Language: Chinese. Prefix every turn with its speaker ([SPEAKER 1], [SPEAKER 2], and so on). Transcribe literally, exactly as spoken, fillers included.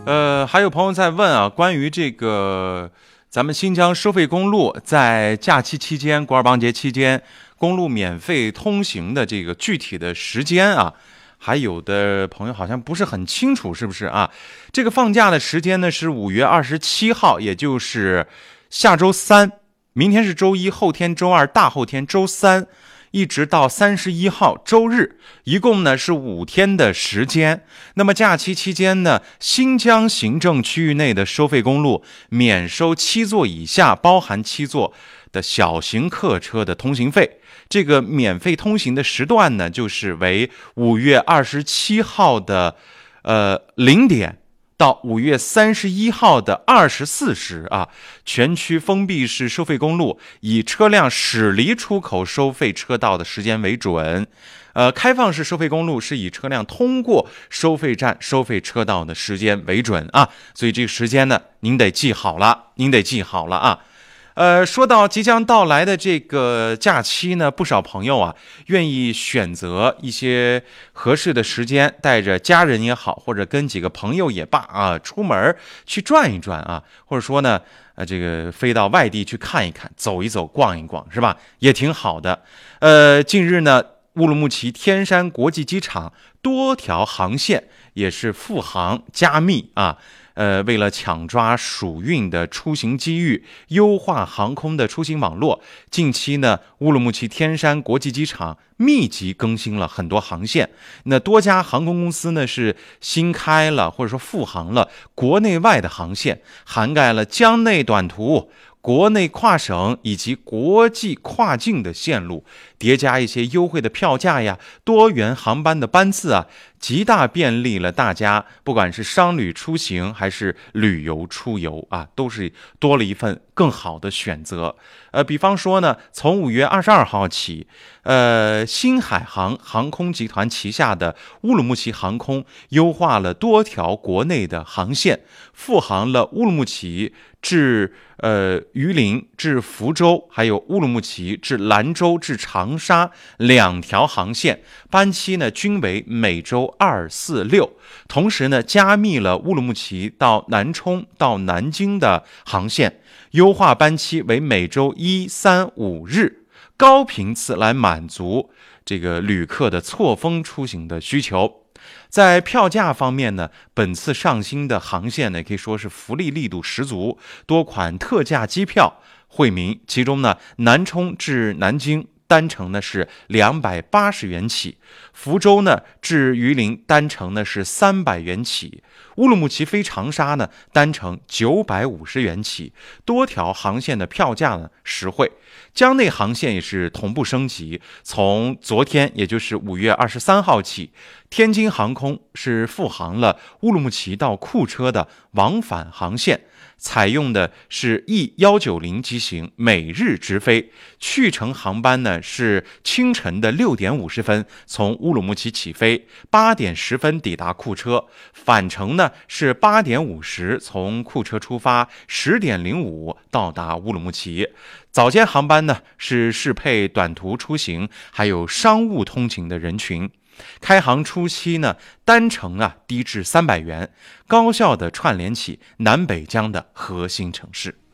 [SPEAKER 1] 呃，还有朋友在问啊，关于这个咱们新疆收费公路在假期期间、古尔邦节期间公路免费通行的这个具体的时间啊，还有的朋友好像不是很清楚，是不是啊？这个放假的时间呢是五月二十七号，也就是下周三，明天是周一，后天周二，大后天周三，一直到三十一号周日，一共呢是五天的时间。那么假期期间呢，新疆行政区域内的收费公路免收七座以下包含七座的小型客车的通行费。这个免费通行的时段呢，就是为五月二十七号的呃零点到五月三十一号的二十四时啊，全区封闭式收费公路以车辆驶离出口收费车道的时间为准，呃，开放式收费公路是以车辆通过收费站收费车道的时间为准啊，所以这个时间呢，您得记好了，您得记好了啊。呃，说到即将到来的这个假期呢，不少朋友啊，愿意选择一些合适的时间，带着家人也好，或者跟几个朋友也罢啊，出门去转一转啊，或者说呢，呃，这个飞到外地去看一看，走一走，逛一逛，是吧？也挺好的。呃，近日呢，乌鲁木齐天山国际机场多条航线也是复航加密啊。呃，为了抢抓暑运的出行机遇，优化航空的出行网络，近期呢，乌鲁木齐天山国际机场密集更新了很多航线。那多家航空公司呢是新开了或者说复航了国内外的航线，涵盖了疆内短途、国内跨省以及国际跨境的线路，叠加一些优惠的票价呀，多元航班的班次啊，极大便利了大家，不管是商旅出行还是旅游出游啊，都是多了一份更好的选择。呃，比方说呢，从五月二十二号起，呃，新海航航空集团旗下的乌鲁木齐航空优化了多条国内的航线，复航了乌鲁木齐至呃榆林至福州，还有乌鲁木齐至兰州至长沙两条航线，班期呢均为每周二四六。同时呢，加密了乌鲁木齐到南充到南京的航线，优化班期为每周一三五日，高频次来满足这个旅客的错峰出行的需求。在票价方面呢，本次上新的航线呢，可以说是福利力度十足，多款特价机票惠民，其中呢，南充至南京单程呢是两百八十元起，福州呢至榆林单程呢是三百元起，乌鲁木齐飞长沙呢单程九百五十元起，多条航线的票价呢实惠。疆内航线也是同步升级，从昨天也就是五月二十三号起，天津航空是复航了乌鲁木齐到库车的往返航线，采用的是 E 一九零机型，每日直飞，去程航班呢是清晨的六点五十分从乌鲁木齐起飞，八点十分抵达库车，返程呢是八点五十从库车出发，十点零五到达乌鲁木齐。早间航班呢是适配短途出行还有商务通勤的人群。开航初期呢，单程啊低至三百元，高效的串联起南北疆的核心城市。